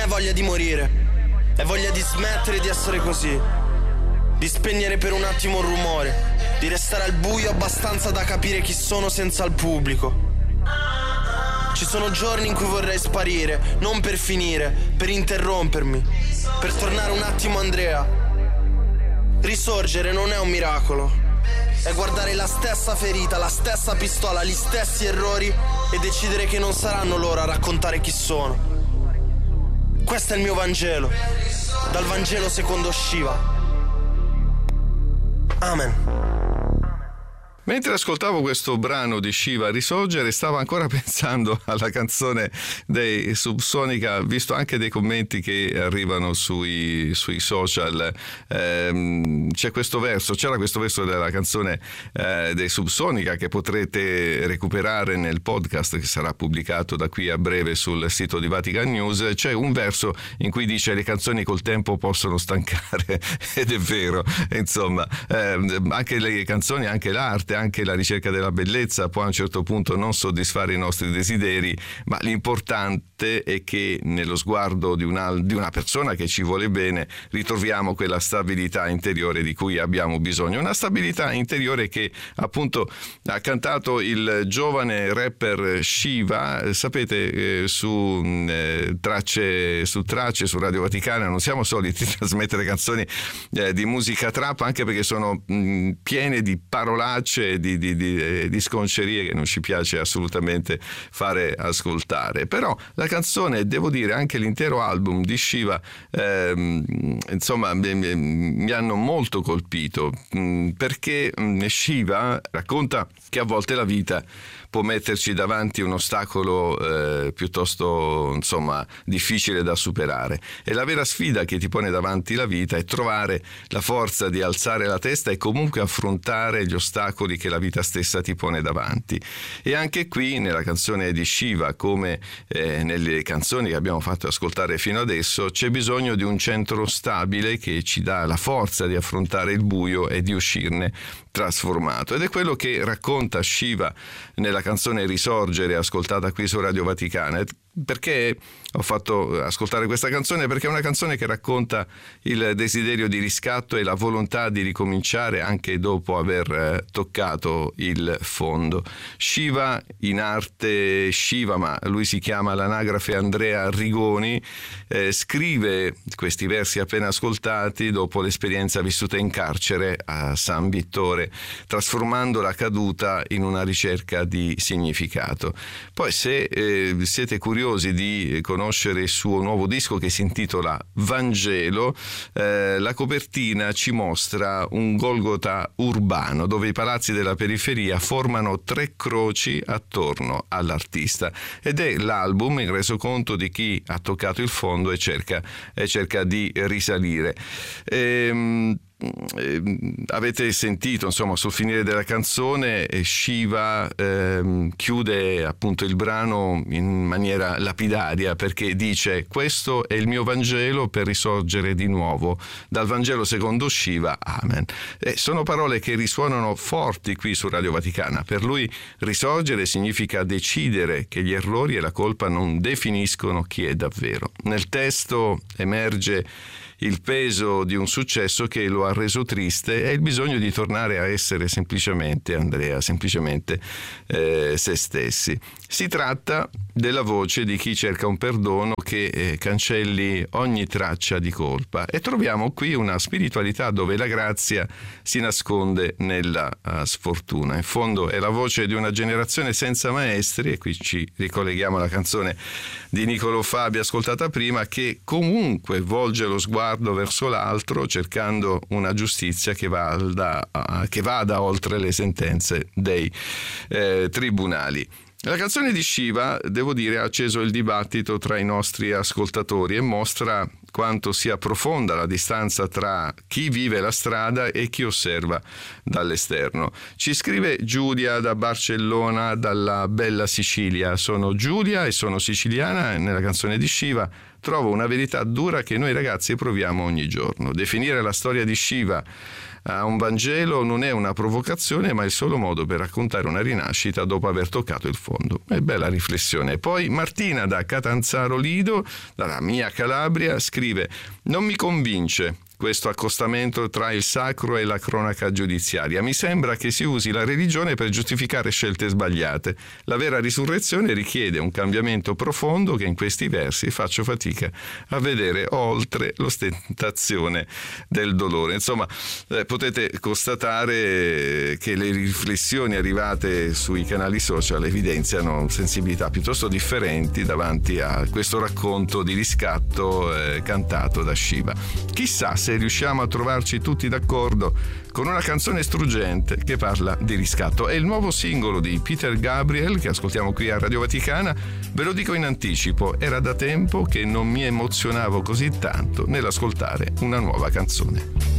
è voglia di morire, è voglia di smettere di essere così, di spegnere per un attimo il rumore, di restare al buio abbastanza da capire chi sono senza il pubblico. Ci sono giorni in cui vorrei sparire, non per finire, per interrompermi, per tornare un attimo Andrea. Risorgere non è un miracolo, è guardare la stessa ferita, la stessa pistola, gli stessi errori e decidere che non saranno loro a raccontare chi sono. Questo è il mio Vangelo, dal Vangelo secondo Shiva. Amen. Mentre ascoltavo questo brano di Shiva Risorgere, stavo ancora pensando alla canzone dei Subsonica, visto anche dei commenti che arrivano sui social. C'era questo verso della canzone dei Subsonica che potrete recuperare nel podcast che sarà pubblicato da qui a breve sul sito di Vatican News. C'è un verso in cui dice: le canzoni col tempo possono stancare, ed è vero, insomma, anche le canzoni, anche l'arte, anche la ricerca della bellezza può a un certo punto non soddisfare i nostri desideri, ma l'importante è che nello sguardo di una persona che ci vuole bene ritroviamo quella stabilità interiore di cui abbiamo bisogno, una stabilità interiore che appunto ha cantato il giovane rapper Shiva. Sapete, su tracce su Radio Vaticana non siamo soliti trasmettere canzoni di musica trap, anche perché sono piene di parolacce, di sconcerie che non ci piace assolutamente fare ascoltare. Però la canzone, devo dire, anche l'intero album di Shiva insomma mi hanno molto colpito, perché Shiva racconta che a volte la vita può metterci davanti un ostacolo piuttosto, insomma, difficile da superare, e la vera sfida che ti pone davanti la vita è trovare la forza di alzare la testa e comunque affrontare gli ostacoli che la vita stessa ti pone davanti. E anche qui nella canzone di Shiva, come nelle canzoni che abbiamo fatto ascoltare fino adesso, c'è bisogno di un centro stabile che ci dà la forza di affrontare il buio e di uscirne trasformato, ed è quello che racconta Shiva nella canzone Risorgere, ascoltata qui su Radio Vaticana. Perché ho fatto ascoltare questa canzone? Perché è una canzone che racconta il desiderio di riscatto e la volontà di ricominciare anche dopo aver toccato il fondo. Shiva, in arte Shiva, ma lui si chiama all'anagrafe Andrea Rigoni, scrive questi versi appena ascoltati dopo l'esperienza vissuta in carcere a San Vittore, trasformando la caduta in una ricerca di significato. Poi, se siete curiosi di conoscere il suo nuovo disco, che si intitola Vangelo, la copertina ci mostra un Golgota urbano dove i palazzi della periferia formano 3 croci attorno all'artista, ed è l'album in resoconto di chi ha toccato il fondo e cerca di risalire. Avete sentito, insomma, sul finire della canzone Shiva chiude appunto il brano in maniera lapidaria, perché dice: questo è il mio Vangelo per risorgere di nuovo, dal Vangelo secondo Shiva, amen. Sono parole che risuonano forti qui su Radio Vaticana. Per lui risorgere significa decidere che gli errori e la colpa non definiscono chi è davvero. Nel testo emerge il peso di un successo che lo ha reso triste e il bisogno di tornare a essere semplicemente Andrea, semplicemente se stessi. Si tratta della voce di chi cerca un perdono che cancelli ogni traccia di colpa, e troviamo qui una spiritualità dove la grazia si nasconde nella sfortuna. In fondo è la voce di una generazione senza maestri, e qui ci ricolleghiamo alla canzone di Niccolò Fabi ascoltata prima, che comunque volge lo sguardo verso l'altro cercando una giustizia che vada oltre le sentenze dei tribunali. La canzone di Shiva, devo dire, ha acceso il dibattito tra i nostri ascoltatori e mostra quanto sia profonda la distanza tra chi vive la strada e chi osserva dall'esterno. Ci scrive Giulia da Barcellona, dalla bella Sicilia. Sono Giulia e sono siciliana. Nella canzone di Shiva trovo una verità dura che noi ragazzi proviamo ogni giorno. Definire la storia di Shiva a un Vangelo non è una provocazione, ma il solo modo per raccontare una rinascita dopo aver toccato il fondo. È bella riflessione. Poi Martina da Catanzaro Lido, dalla mia Calabria, scrive: non mi convince questo accostamento tra il sacro e la cronaca giudiziaria. Mi sembra che si usi la religione per giustificare scelte sbagliate. La vera risurrezione richiede un cambiamento profondo che in questi versi faccio fatica a vedere oltre l'ostentazione del dolore. Insomma, potete constatare che le riflessioni arrivate sui canali social evidenziano sensibilità piuttosto differenti davanti a questo racconto di riscatto cantato da Shiva. Chissà se riusciamo a trovarci tutti d'accordo con una canzone struggente che parla di riscatto. È il nuovo singolo di Peter Gabriel che ascoltiamo qui a Radio Vaticana. Ve lo dico in anticipo, era da tempo che non mi emozionavo così tanto nell'ascoltare una nuova canzone.